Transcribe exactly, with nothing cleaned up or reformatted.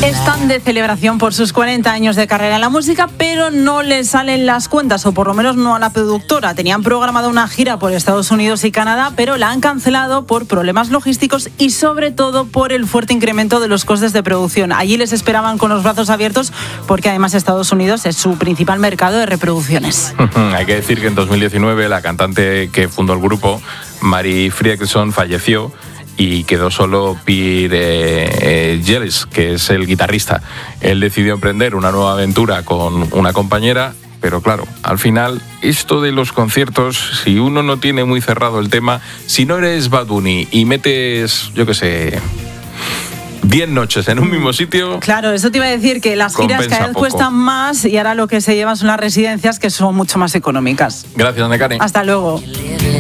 Están de celebración por sus cuarenta años de carrera en la música, pero no les salen las cuentas, o por lo menos no a la productora. Tenían programada una gira por Estados Unidos y Canadá, pero la han cancelado por problemas logísticos y sobre todo por el fuerte incremento de los costes de producción. Allí les esperaban con los brazos abiertos porque además Estados Unidos es su principal mercado de reproducciones. Hay que decir que en dos mil diecinueve la cantante que fundó el grupo, Mari Fredriksson, falleció y quedó solo Pierre eh, Gillis, que es el guitarrista. Él decidió emprender una nueva aventura con una compañera, pero claro, al final, esto de los conciertos, si uno no tiene muy cerrado el tema, si no eres Bad Bunny y metes, yo qué sé, diez noches en un mismo sitio... Claro, eso te iba a decir, que las giras cada vez poco. cuestan más y ahora lo que se llevan son las residencias, que son mucho más económicas. Gracias, Ana Karen. Hasta luego.